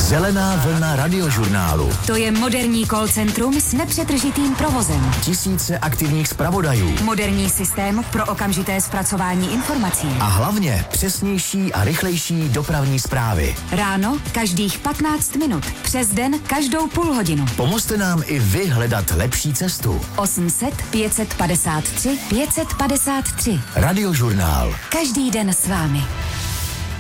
Zelená vlna radiožurnálu. To je moderní call centrum s nepřetržitým provozem. Tisíce aktivních zpravodajů. Moderní systém pro okamžité zpracování informací. A hlavně přesnější a rychlejší dopravní zprávy. Ráno každých 15 minut. Přes den každou půl hodinu. Pomozte nám i vy hledat lepší cestu. 800 553 553. Radiožurnál. Každý den s vámi.